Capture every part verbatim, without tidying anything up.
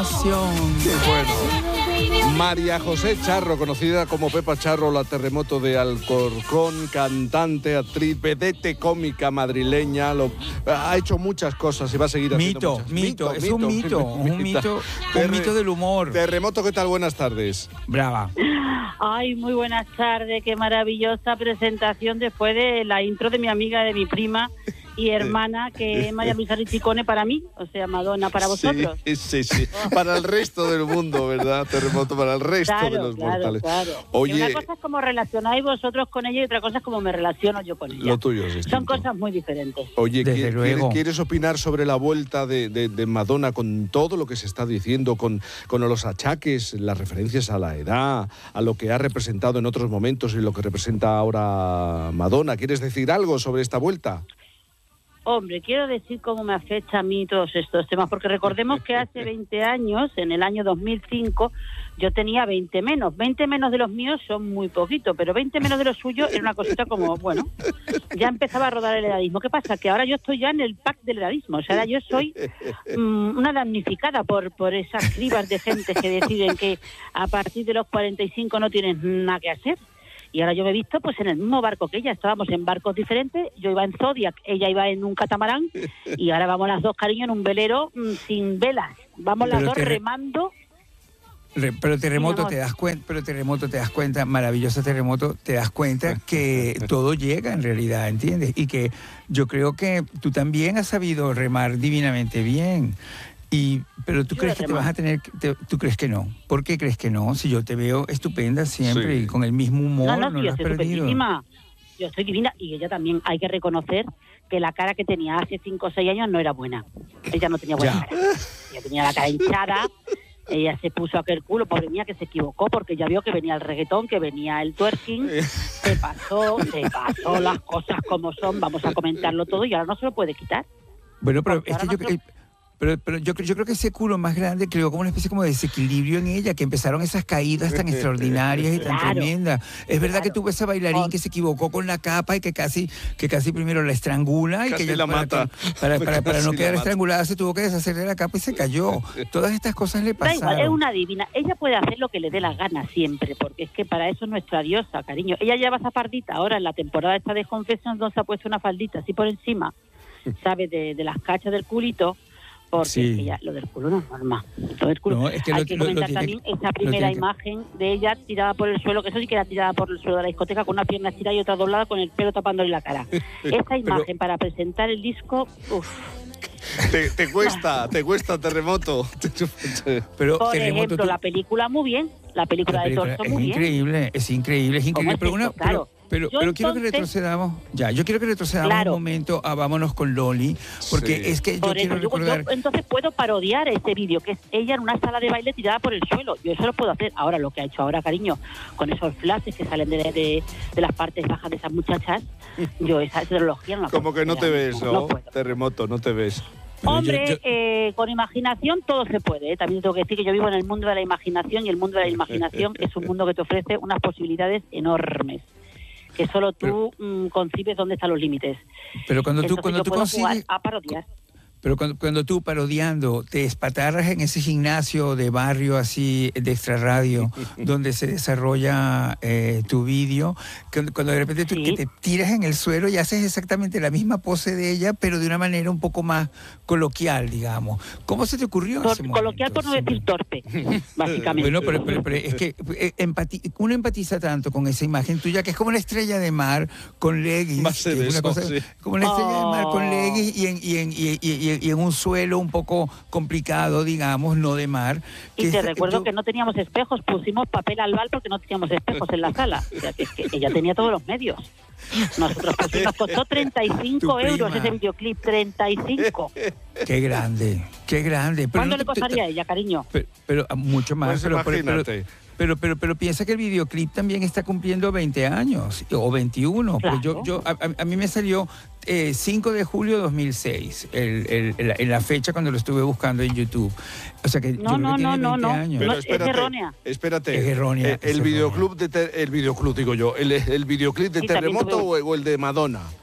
emoción. Bueno, María José Charro, conocida como Pepa Charro, la Terremoto de Alcorcón, cantante, actriz, vedette cómica madrileña, lo, ha hecho muchas cosas y va a seguir haciendo Mito, muchas. mito, es un mito, un mito, Terre- un mito del humor. Terremoto, ¿qué tal? Buenas tardes. Brava. Ay, muy buenas tardes, qué maravillosa presentación después de la intro de mi amiga, de mi prima y hermana, que es María Luisa Richicone para mí, o sea, Madonna para vosotros. Sí, sí, sí. Para el resto del mundo, ¿verdad? Terremoto para el resto Claro, de los claro, mortales. claro. Oye, Y una cosa es cómo relacionáis vosotros con ella y otra cosa es cómo me relaciono yo con ella. lo tuyo es distinto. Son cosas muy diferentes. Oye, Desde ¿quieres, luego. ¿quieres opinar sobre la vuelta de, de, de Madonna con todo lo que se está diciendo, con, con los achaques, las referencias a la edad, a lo que ha representado en otros momentos y lo que representa ahora Madonna? ¿Quieres decir algo sobre esta vuelta? Hombre, quiero decir cómo me afecta a mí todos estos temas, porque recordemos que hace veinte años, en el año dos mil cinco, yo tenía veinte menos. veinte menos de los míos son muy poquito, pero veinte menos de los suyos era una cosita como, bueno, ya empezaba a rodar el edadismo. ¿Qué pasa? Que ahora yo estoy ya en el pack del edadismo, o sea, ahora yo soy mmm, una damnificada por, por esas cribas de gente que deciden que a partir de los cuarenta y cinco no tienes nada que hacer. Y ahora yo me he visto pues en el mismo barco que ella, estábamos en barcos diferentes, yo iba en Zodiac, ella iba en un catamarán, y ahora vamos las dos, cariño, en un velero mmm, sin velas, vamos las Pero dos te re- remando. Re- Pero Terremoto, amor. te das cuenta, pero Terremoto, te das cuenta, maravilloso Terremoto, te das cuenta que todo llega en realidad, ¿entiendes? Y que yo creo que tú también has sabido remar divinamente bien. Y, pero tú Yo crees que te remo. vas a tener, que- te- tú crees que no. ¿Por qué crees que no? Si yo te veo estupenda siempre Sí. y con el mismo humor, No, no, no, sí, lo yo has estoy perdido. estupendísima. Yo estoy divina y ella también. Hay que reconocer que la cara que tenía hace cinco o seis años no era buena. Ella no tenía buena Ya. cara. Ella tenía la cara hinchada, ella se puso aquel culo, pobre mía, que se equivocó porque ya vio que venía el reggaetón, que venía el twerking, se pasó, se pasó las cosas como son, vamos a comentarlo todo y ahora no se lo puede quitar. Bueno, pero Porque es que ahora yo, no se- eh, pero, pero yo, yo creo que ese culo más grande creó como una especie como de desequilibrio en ella, que empezaron esas caídas tan extraordinarias y tan Claro, tremendas. Es verdad que claro. tuvo ese bailarín Oh. que se equivocó con la capa y que casi, que casi primero la estrangula y Casi que ella la para, mata. Para, para, para no Casi la quedar mata. estrangulada se tuvo que deshacer de la capa y se cayó. Todas estas cosas le Da igual, es pasaron. una divina. Ella puede hacer lo que le dé la gana siempre, porque es que para eso es nuestra diosa, cariño. Ella lleva esa faldita ahora en la temporada esta de Confessions, donde se ha puesto una faldita así por encima, ¿sabes? De, de las cachas del culito, porque Sí. es que ya, lo del culo no es normal. Lo del culo. No, es que Hay lo- que lo- lo comentar tiene también que- esa lo primera tiene que- imagen de ella tirada por el suelo, que eso sí que era tirada por el suelo de la discoteca, con una pierna estirada y otra doblada, con el pelo tapándole la cara. Esa imagen para presentar el disco, uff. Te, te cuesta, te cuesta, Terremoto. Pero Por Terremoto, ejemplo, tú- la película muy bien, la película, la película de Torso es muy bien. increíble, es increíble, es increíble. es Pero, una, esto? Claro. pero, pero, Yo pero quiero que entonces- retrocedamos, ya, yo quiero que retrocedamos Claro. un momento a Vámonos con Loli, porque Sí. es que yo Por quiero eso, yo- recordar... yo entonces puedo parodiar este vídeo, que es ella en una sala de baile tirada por el suelo. Yo eso lo puedo hacer. Ahora, lo que ha hecho ahora, cariño, con esos flashes que salen de, de, de las partes bajas de esas muchachas, yo esa tecnología no la Como puedo que no hacer te ahora ves, mismo, ¿no? puedo. Terremoto, no te ves. Pero yo- Hombre, yo- eh, con imaginación todo se puede. ¿eh? También tengo que decir que yo vivo en el mundo de la imaginación y el mundo de la imaginación es un mundo que te ofrece unas posibilidades enormes, que solo tú mm, concibes dónde están los límites. Pero cuando tú, Entonces cuando yo tú puedo jugar consigues... a parodiar. Pero cuando, cuando tú parodiando te espatarras en ese gimnasio de barrio así de extrarradio donde se desarrolla eh, tu vídeo, cuando, cuando de repente tú Sí. que te tiras en el suelo y haces exactamente la misma pose de ella, pero de una manera un poco más coloquial, digamos. ¿Cómo se te ocurrió en Por- ese momento? coloquial por no decir Siempre. torpe, básicamente. Bueno, pero, pero- pero es que eh, empati- uno empatiza tanto con esa imagen tuya que es como una estrella de mar con leggings. Más de que es una eso, cosa- sí. Como una estrella de mar con Oh. leggings y en, y, en, y, y- y- y en un suelo un poco complicado, digamos, no de mar. Y te es- recuerdo yo- que no teníamos espejos, pusimos papel albal porque no teníamos espejos en la sala. O sea, que, es que ella tenía todos los medios. Nosotros pusimos, nos costó treinta y cinco Tu euros prima. ese videoclip, treinta y cinco. Qué grande, qué grande. Pero ¿Cuánto no le te- te- costaría a ella, cariño? Pero, pero, ah, mucho más. Pues pero, pero- pero- imagínate. Pero, pero, pero piensa que el videoclip también está cumpliendo veinte años, o veintiuno. Pues yo, Claro. yo, a, a- a mí me salió eh, cinco de julio de dos mil seis, el, el- el- en la fecha cuando lo estuve buscando en YouTube. O sea que yo No, creo no, que tiene no, no, veinte no. años. Pero No, es espérate, errónea. espérate. Es errónea, Eh, es el errónea. videoclub de ter- el videoclub digo yo, el, el videoclip de Sí, también Terremoto tuve- o, o el de Madonna.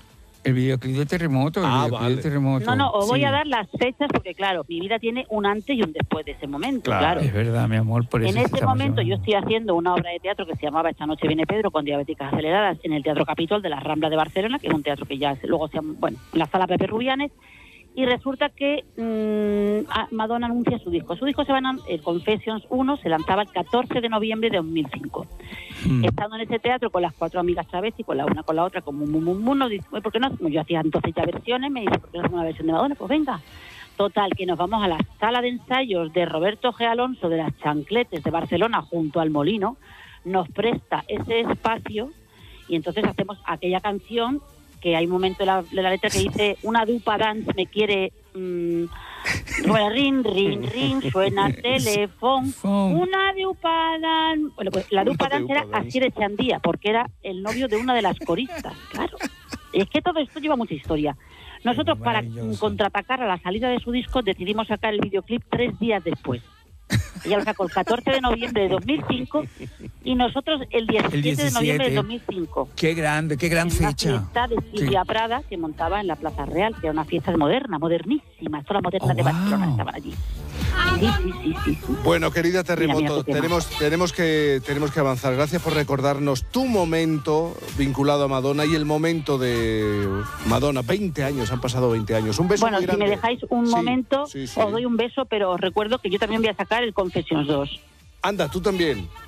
El videoclip de Terremoto. El Ah, videoclip vale. de Terremoto. No, no, os voy sí. a dar las fechas porque, claro, mi vida tiene un antes y un después de ese momento, Claro. claro. Es verdad, mi amor, por eso En es que ese estamos momento yo llamando. estoy haciendo una obra de teatro que se llamaba Esta noche viene Pedro con diabéticas aceleradas en el Teatro Capitol de la Rambla de Barcelona, que es un teatro que ya es- luego se llama, bueno, en la Sala Pepe Rubianes, y resulta que mmm, a- Madonna anuncia su disco. Su disco se va a, el Confessions uno se lanzaba el catorce de noviembre de dos mil cinco. Mm. Estando en ese teatro con las cuatro amigas travesti, con la una con la otra, como un mum, mum, nos dice, "Oye, ¿por qué no hacemos?". Yo hacía entonces ya versiones, me dice, ¿por qué no hacemos una versión de Madonna? Pues venga. Total, que nos vamos a la sala de ensayos de Roberto G. Alonso de las Chancletes de Barcelona, junto al Molino, nos presta ese espacio y entonces hacemos aquella canción que hay un momento de la, de la letra que dice, una dupa dance me quiere... Mmm, ring, ring, ring, suena el teléfono, Phone. una dupa dance... Bueno, pues la dupa Una dance era dupa dance. Asier Echandía, porque era el novio de una de las coristas, claro. Es que todo esto lleva mucha historia. Nosotros, para Maravilloso. contraatacar a la salida de su disco, decidimos sacar el videoclip tres días después. Ella lo sacó el catorce de noviembre de dos mil cinco y nosotros el diecisiete, de noviembre de dos mil cinco. Qué grande, qué gran En una fecha. fiesta de Silvia Prada que montaba en la Plaza Real, que era una fiesta moderna, modernísima. Todas las modernas Oh, de Barcelona wow. estaban allí. Sí, sí, sí, sí, sí. Bueno, querida Terremoto, Mira, mira qué tema. tenemos, tenemos, que, tenemos que avanzar. Gracias por recordarnos tu momento vinculado a Madonna y el momento de Madonna. veinte años, han pasado veinte años. Un beso Bueno, muy si grande. me dejáis un Sí, momento, sí, sí. os doy un beso, pero os recuerdo que yo también voy a sacar el Confessions dos. Anda, tú también.